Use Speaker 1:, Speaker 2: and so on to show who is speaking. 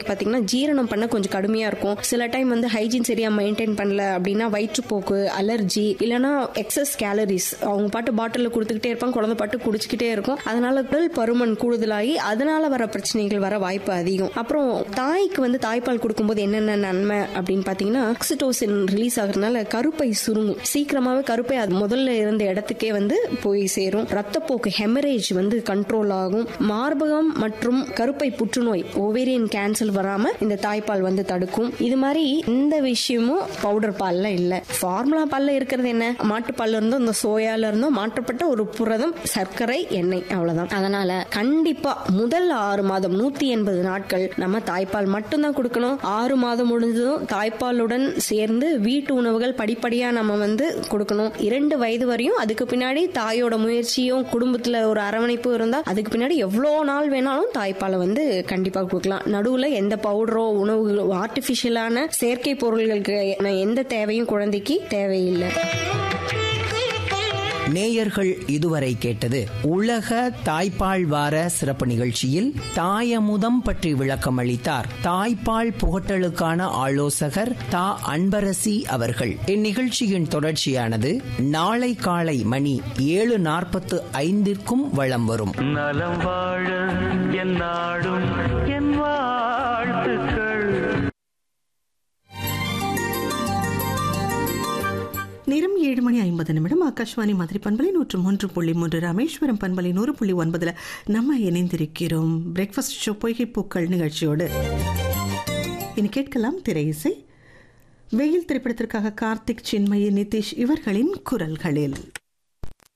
Speaker 1: பாத்தீங்கன்னா ஜீரணம் பண்ண கொஞ்சம் கடுமையா இருக்கும். சில டைம் வந்து ஹைஜீன் சரியா மெயின்டைன் பண்ணல அப்படின்னா வயிற்றுப்போக்கு, அலர்ஜி, இல்லைன்னா எக்ஸஸ் கேலரிஸ் அவங்க பாட்டு பாட்டில் கொடுத்துக்கிட்டே இருப்பாங்க, குழந்தை பாட்டு குடிச்சுக்கிட்டே இருக்கும். அதனால உடல் பருமன் கூடுதலாகி அதனால வர பிரச்சனைகள் வர வாய்ப்பு அதிகம். அப்புறம் தாய்க்கு வந்து தாய்ப்பால் கொடுக்கும்போது என்னென்ன நன்மை அப்படின்னு பாத்தீங்கன்னா ஆக்சிடோசின் ரிலீஸ் ஆகுறதுனால கருப்பை சுருங்கும், சீக்கிரமாவே கருப்பை அது முதல்ல இருந்த இடத்துக்கே வந்து போய் சேரும். ரத்தப்போக்கு ஹெமரேஜ் வந்து கண்ட்ரோல் ஆகும். மார்பகம் மற்றும் கருப்பை புற்றுநோய் ஓவேரியன் கேன்சர் வராம இந்த தாய்ப்பால் வந்து தடுக்கும். இது மாதிரி இந்த விஷயமும் பவுடர் பால்ல இல்ல. ஃபார்முலா பால்ல இருக்கிறது என்ன, மாட்டுப்பால்ல இருந்தோ இந்த சோயால இருந்தோ மாற்றப்பட்ட ஒரு புரதம், சர்க்கரை, எண்ணெய், அவ்வளவுதான். அதனால கண்டிப்பா முதல் 6 மாதம் 180 நாட்கள் நம்ம தாய்ப்பால் மட்டும்தான் கொடுக்கணும். 6 மாதம் முடிஞ்சதும் தாய்ப்பாலுடன் சேர்ந்து வீட்டு உணவுகள் படிப்படியா நம்ம வந்து கொடுக்கணும். 2 வயது வரையும். அதுக்கு பின்னாடி தாயோட முயற்சியும் குடும்பத்துல ஒரு அரவணைப்பு இருந்தா அதுக்கு பின்னாடி எவ்வளவு நாள் வேணாலும் தாய்ப்பாலை வந்து கண்டிப்பா கொடுக்கலாம். நடுவுல எந்த பவுடரோ உணவு ஆர்டிபிஷியலான செயற்கை பொருள்களுக்கு எந்த தேவையும் குழந்தைக்கு தேவையில்லை.
Speaker 2: நேயர்கள் இதுவரை கேட்டது உலக தாய்ப்பால் வார சிறப்பு நிகழ்ச்சியில் தாயமுதம் பற்றி விளக்கம் அளித்தார் தாய்ப்பால் புகட்டலுக்கான ஆலோசகர் தா அன்பரசி அவர்கள். இந்நிகழ்ச்சியின் தொடர்ச்சியானது நாளை காலை மணி 7:45 வலம் வரும்.
Speaker 3: நலம் வாழ என் நாடும் என் வாழ்த்துக்கள்.
Speaker 4: நேரம் 7:50. ஆகாஷ்வாணி மதுரை பண்பலை 103.3, ராமேஸ்வரம் பண்பலை 100.9 நம்ம இணைந்திருக்கிறோம் பிரேக்ஃபாஸ்ட் ஷோ பொய்கை பூக்கள் நிகழ்ச்சியோடு. இனி கேட்கலாம் திரை இசை. வெயில் திரைப்படத்திற்காக கார்த்திக், சின்மயி, நிதிஷ் இவர்களின் குரல்களில்.